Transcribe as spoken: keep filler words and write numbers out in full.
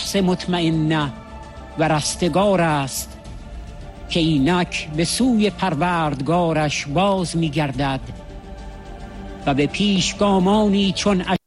نفس مطمئنه و رستگار است که اینک به سوی پروردگارش باز می گردد و به پیشگامانی چون